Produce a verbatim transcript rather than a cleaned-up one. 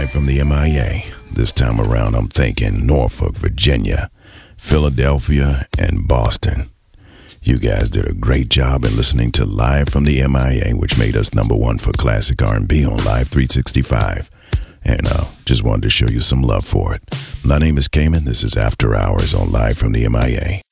Live from the M I A. This time around, I'm thinking Norfolk, Virginia, Philadelphia, and Boston. You guys did a great job in listening to Live from the M I A, which made us number one for classic R and B on Live three sixty-five. And uh, just wanted to show you some love for it. My name is Cayman. This is After Hours on Live from the M I A.